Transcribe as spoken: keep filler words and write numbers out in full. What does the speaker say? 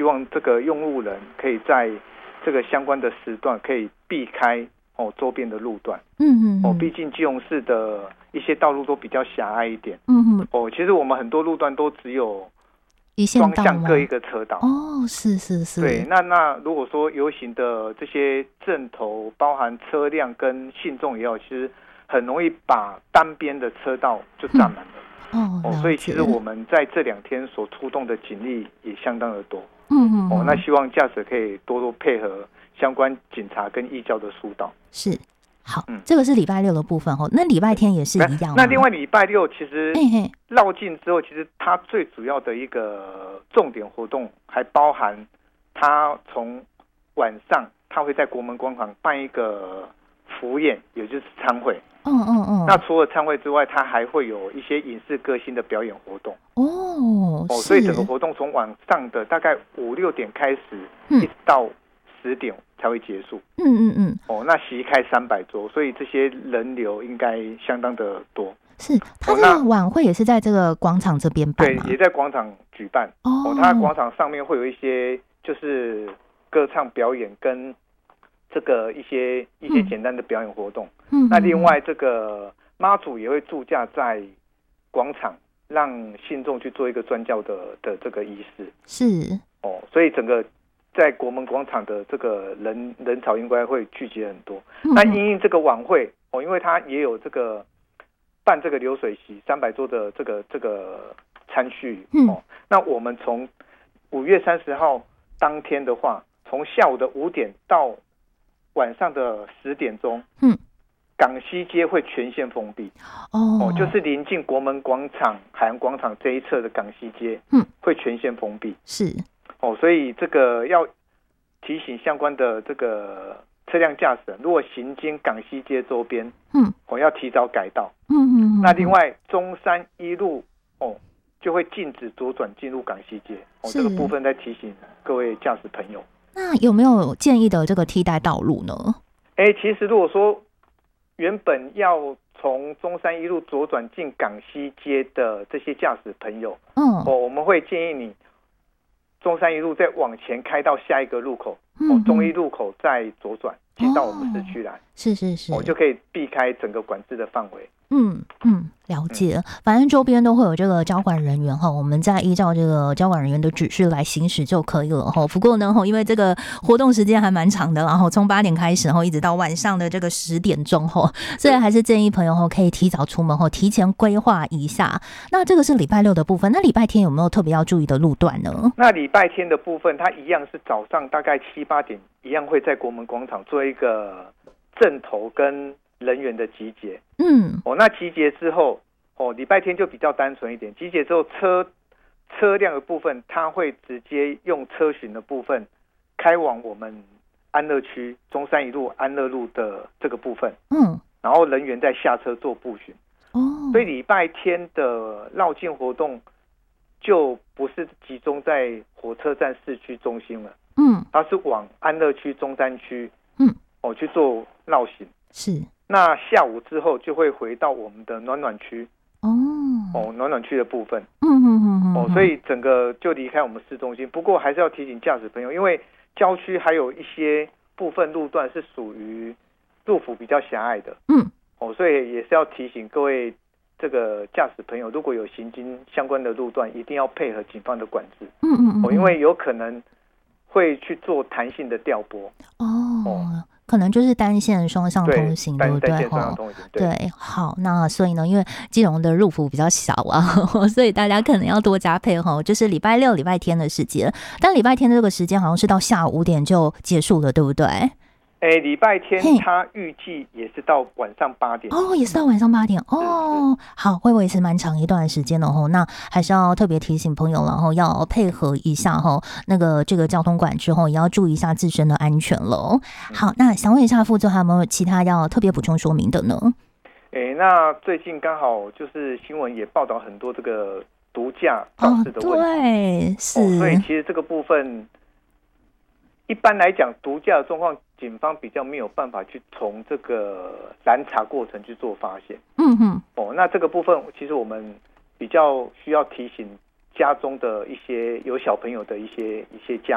望这个用路人可以在这个相关的时段可以避开哦周边的路段。 嗯嗯哦，毕竟基隆市的一些道路都比较狭隘一点。 嗯哼。 哦，其实我们很多路段都只有一线道吗？ 双向各一个车道。 哦，是是是。 对，那那如果说游行的这些阵头，包含车辆跟信众也好，其实很容易把单边的车道就占满了。 嗯、哦, 哦，所以其实我们在这两天所出动的警力也相当的多。 嗯嗯。 哦，那希望驾驶可以多多配合相关警察跟义教的疏导。 是。好，嗯，这个是礼拜六的部分哦。那礼拜天也是一样吗？ 那另外礼拜六其实绕境之后，其实它最主要的一个重点活动还包含，它从晚上它会在国门广场办一个福宴，也就是餐会。 嗯嗯嗯。 那除了餐会之外，它还会有一些影视歌星的表演活动。 哦哦， 所以整个活动从晚上的大概五六点开始，嗯、一直到十点才会结束。 嗯嗯嗯。 哦，那席开三百桌，所以这些人流应该相当的多。 是，他这个晚会也是在这个广场这边办吗？ 对，也在广场举办。哦，他广场上面会有一些就是歌唱表演跟这个一些一些简单的表演活动。嗯，那另外这个妈祖也会驻驾在广场，让信众去做一个传教的的这个仪式。 是。 哦，所以整个在国门广场的这个人人潮应该会聚集很多。嗯、那因应这个晚会哦，因为它也有这个办这个流水席三百桌的这个这个餐叙哦。嗯、那我们从五月三十号当天的话，从下午的五点到晚上的十点钟，嗯，港西街会全线封闭。哦，哦，就是临近国门广场、海洋广场这一侧的港西街，嗯，会全线封闭。 是。 哦，所以这个要提醒相关的这个车辆驾驶人，如果行经港西街周边，嗯，哦，要提早改道。嗯嗯嗯。那另外中山一路哦，就会禁止左转进入港西街。哦，这个部分再提醒各位驾驶朋友。 那有没有建议的这个替代道路呢？ 哎，其实如果说原本要从中山一路左转进港西街的这些驾驶朋友，嗯，哦，我们会建议你中山一路再往前开到下一个路口，嗯、哦，中一路口再左转进到我们市区来，哦、 是是是， 我、哦、就可以避开整个管制的范围。 嗯嗯，了解。嗯、反正周边都会有这个交管人员哈，我们再依照这个交管人员的指示来行驶就可以了哈。不过呢，因为这个活动时间还蛮长的，然后从八点开始，然后一直到晚上的这个十点钟哈，所以还是建议朋友哈可以提早出门哈，提前规划一下。那这个是礼拜六的部分，那礼拜天有没有特别要注意的路段呢？ 那礼拜天的部分，它一样是早上大概七八点，一样会在国门广场做一个阵头跟人员的集结。嗯，哦，那集结之后，哦，礼拜天就比较单纯一点。集结之后，车车辆的部分，它会直接用车巡的部分开往我们安乐区中山一路安乐路的这个部分。嗯，然后人员再下车做步巡。哦，所以礼拜天的绕境活动就不是集中在火车站市区中心了。嗯，它是往安乐区中山区，嗯，哦去做绕行。 是。 那下午之后就会回到我们的暖暖区。哦哦，暖暖区的部分。嗯嗯嗯嗯。哦，所以整个就离开我们市中心。不过还是要提醒驾驶朋友，因为郊区还有一些部分路段是属于路幅比较狭隘的。嗯。哦，所以也是要提醒各位这个驾驶朋友，如果有行经相关的路段，一定要配合警方的管制。嗯嗯嗯。哦，因为有可能会去做弹性的调拨。哦。哦， 可能就是单线双向通行，对不对？ 对， 好，那所以呢，因为基隆的路幅比较小啊，所以大家可能要多加配合，就是礼拜六、礼拜天的时间。但礼拜天的这个时间好像是到下午五点就结束了，对不对？ 哎，礼拜天它预计也是到晚上八点哦，也是到晚上八点哦。好，会不会是蛮长一段时间的哦？那还是要特别提醒朋友了，然后要配合一下哈，那个这个交通管制后也要注意一下自身的安全了。好，那想问一下副座，还有没有其他要特别补充说明的呢？ 哎，那最近刚好就是新闻也报道很多这个毒驾肇事的问题， 哦、对，是、 哦，所以其实这个部分。一般来讲，毒驾的状况，警方比较没有办法去从这个拦查过程去做发现。嗯哼。哦，那这个部分其实我们比较需要提醒家中的一些有小朋友的一些一些家